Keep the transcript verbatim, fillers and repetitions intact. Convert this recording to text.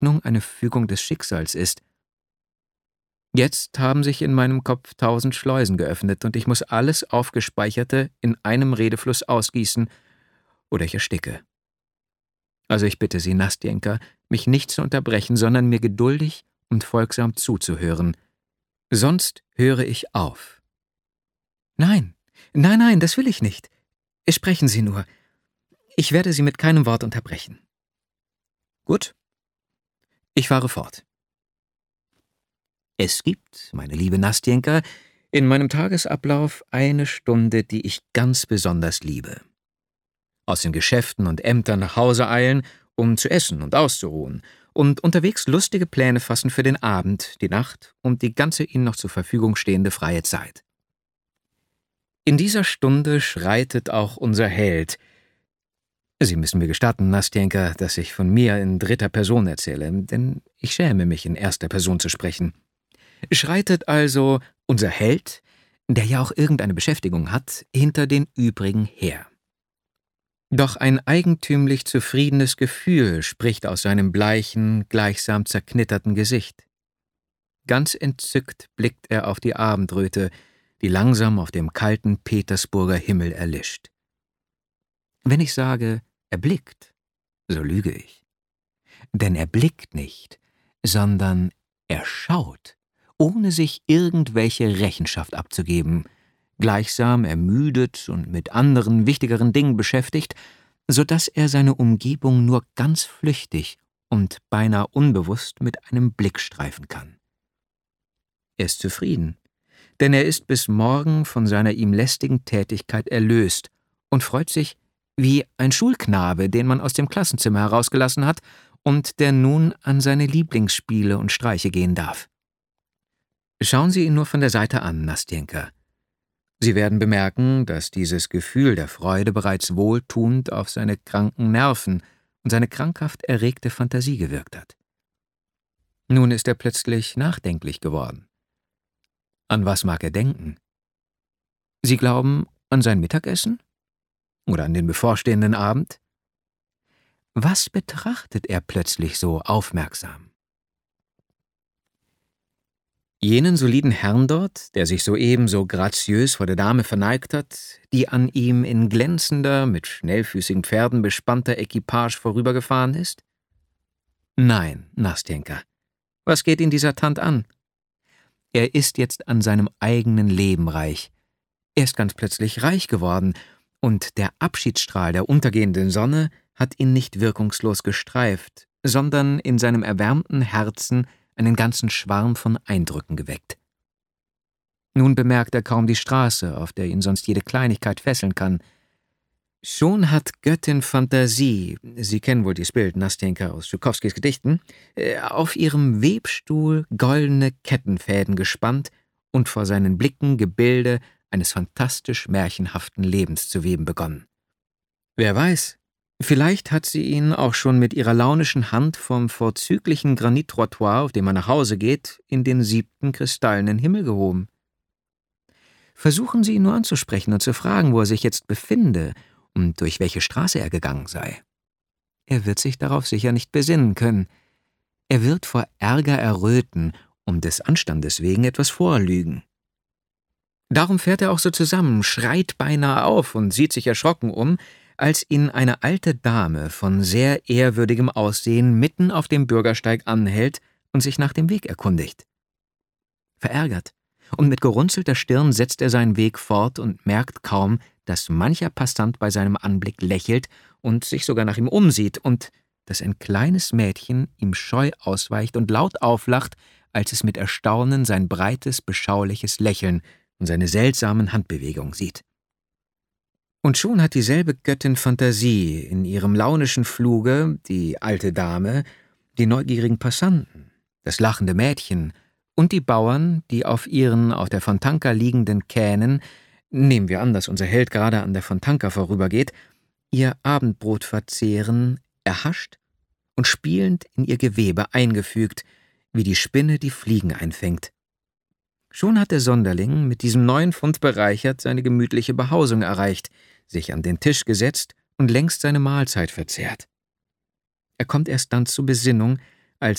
Begegnung eine Fügung des Schicksals ist. Jetzt haben sich in meinem Kopf tausend Schleusen geöffnet, und ich muss alles Aufgespeicherte in einem Redefluss ausgießen, oder ich ersticke. Also ich bitte Sie, Nastjenka, mich nicht zu unterbrechen, sondern mir geduldig und folgsam zuzuhören. Sonst höre ich auf. Nein, nein, nein, das will ich nicht. Sprechen Sie nur. Ich werde Sie mit keinem Wort unterbrechen. Gut, ich fahre fort. Es gibt, meine liebe Nastjenka, in meinem Tagesablauf eine Stunde, die ich ganz besonders liebe. Aus den Geschäften und Ämtern nach Hause eilen, um zu essen und auszuruhen, und unterwegs lustige Pläne fassen für den Abend, die Nacht und die ganze Ihnen noch zur Verfügung stehende freie Zeit. In dieser Stunde schreitet auch unser Held. Sie müssen mir gestatten, Nastjenka, dass ich von mir in dritter Person erzähle, denn ich schäme mich, in erster Person zu sprechen. Schreitet also unser Held, der ja auch irgendeine Beschäftigung hat, hinter den übrigen her. Doch ein eigentümlich zufriedenes Gefühl spricht aus seinem bleichen, gleichsam zerknitterten Gesicht. Ganz entzückt blickt er auf die Abendröte, die langsam auf dem kalten Petersburger Himmel erlischt. Wenn ich sage, er blickt, so lüge ich. Denn er blickt nicht, sondern er schaut, ohne sich irgendwelche Rechenschaft abzugeben, gleichsam ermüdet und mit anderen, wichtigeren Dingen beschäftigt, so dass er seine Umgebung nur ganz flüchtig und beinahe unbewusst mit einem Blick streifen kann. Er ist zufrieden, denn er ist bis morgen von seiner ihm lästigen Tätigkeit erlöst und freut sich wie ein Schulknabe, den man aus dem Klassenzimmer herausgelassen hat und der nun an seine Lieblingsspiele und Streiche gehen darf. Schauen Sie ihn nur von der Seite an, Nastjenka. Sie werden bemerken, dass dieses Gefühl der Freude bereits wohltuend auf seine kranken Nerven und seine krankhaft erregte Fantasie gewirkt hat. Nun ist er plötzlich nachdenklich geworden. An was mag er denken? Sie glauben an sein Mittagessen? Oder an den bevorstehenden Abend? Was betrachtet er plötzlich so aufmerksam? Jenen soliden Herrn dort, der sich soeben so graziös vor der Dame verneigt hat, die an ihm in glänzender, mit schnellfüßigen Pferden bespannter Equipage vorübergefahren ist? Nein, Nastjenka, was geht ihn dieser Tant an? Er ist jetzt an seinem eigenen Leben reich. Er ist ganz plötzlich reich geworden, und der Abschiedsstrahl der untergehenden Sonne hat ihn nicht wirkungslos gestreift, sondern in seinem erwärmten Herzen einen ganzen Schwarm von Eindrücken geweckt. Nun bemerkt er kaum die Straße, auf der ihn sonst jede Kleinigkeit fesseln kann. Schon hat Göttin Fantasie, Sie kennen wohl dieses Bild, Nastjenka, aus Schukowskis Gedichten, auf ihrem Webstuhl goldene Kettenfäden gespannt und vor seinen Blicken Gebilde eines fantastisch märchenhaften Lebens zu weben begonnen. Wer weiß, vielleicht hat sie ihn auch schon mit ihrer launischen Hand vom vorzüglichen Granittrottoir, auf dem man nach Hause geht, in den siebten kristallenen Himmel gehoben. Versuchen Sie ihn nur anzusprechen und zu fragen, wo er sich jetzt befinde und durch welche Straße er gegangen sei. Er wird sich darauf sicher nicht besinnen können. Er wird vor Ärger erröten, um des Anstandes wegen etwas vorlügen. Darum fährt er auch so zusammen, schreit beinahe auf und sieht sich erschrocken um, als ihn eine alte Dame von sehr ehrwürdigem Aussehen mitten auf dem Bürgersteig anhält und sich nach dem Weg erkundigt. Verärgert und mit gerunzelter Stirn setzt er seinen Weg fort und merkt kaum, dass mancher Passant bei seinem Anblick lächelt und sich sogar nach ihm umsieht und dass ein kleines Mädchen ihm scheu ausweicht und laut auflacht, als es mit Erstaunen sein breites, beschauliches Lächeln und seine seltsamen Handbewegungen sieht. Und schon hat dieselbe Göttin Fantasie in ihrem launischen Fluge, die alte Dame, die neugierigen Passanten, das lachende Mädchen und die Bauern, die auf ihren auf der Fontanka liegenden Kähnen, nehmen wir an, dass unser Held gerade an der Fontanka vorübergeht, ihr Abendbrot verzehren, erhascht und spielend in ihr Gewebe eingefügt, wie die Spinne die Fliegen einfängt. Schon hat der Sonderling, mit diesem neuen Fund bereichert, seine gemütliche Behausung erreicht, sich an den Tisch gesetzt und längst seine Mahlzeit verzehrt. Er kommt erst dann zur Besinnung,